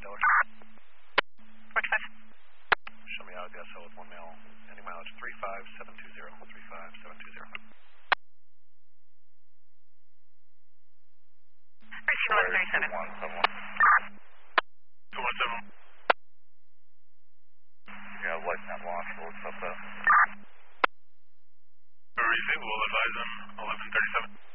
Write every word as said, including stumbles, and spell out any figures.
Taylor. forty-five. Show me out of the S L with one mile. Any mileage, three five seven two zero. three five seven two zero. Receive eleven thirty-seven. two one seven one. two one seven. Yeah, light net launch, we'll accept that. Receive, we'll advise on eleven thirty-seven.